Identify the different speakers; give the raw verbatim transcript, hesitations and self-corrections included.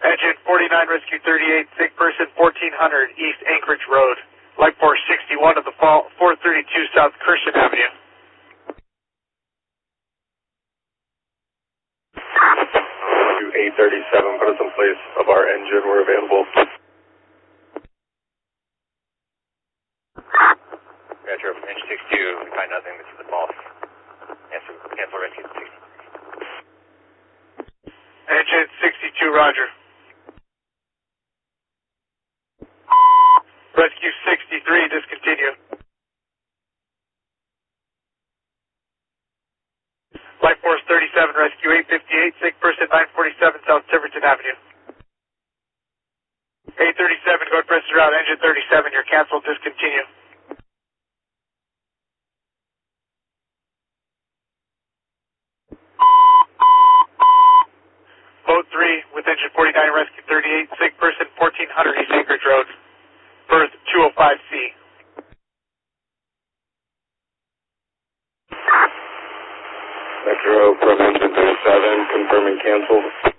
Speaker 1: Engine forty-nine, Rescue thirty-eight, sick person fourteen hundred, East Anchorage Road. Light force sixty-one of the fall, four thirty-two South Kirsten Avenue.
Speaker 2: eight thirty-seven, put us in place of our engine, we're available.
Speaker 3: Retro, engine sixty-two, we find nothing, this is the false. Cancel, cancel rescue sixty-three.
Speaker 1: Engine sixty-two, roger. Rescue sixty-three, discontinue. Light force thirty-seven, rescue eight fifty-eight, sick person nine forty-seven South Tiverton Avenue. eight thirty-seven, go ahead, press the route, engine thirty-seven, you're canceled, discontinue. Boat three with engine forty-nine, rescue thirty-eight, sick person fourteen hundred East Anchorage Road, berth two oh five C.
Speaker 2: Metro from engine thirty-seven, confirming cancel.